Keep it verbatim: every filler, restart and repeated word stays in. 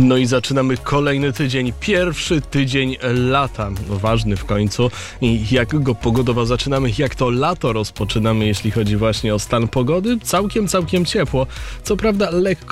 No i zaczynamy kolejny tydzień, pierwszy tydzień lata, ważny w końcu. I jak go pogodowo zaczynamy, jak to lato rozpoczynamy, jeśli chodzi właśnie o stan pogody? Całkiem, całkiem ciepło. Co prawda lekko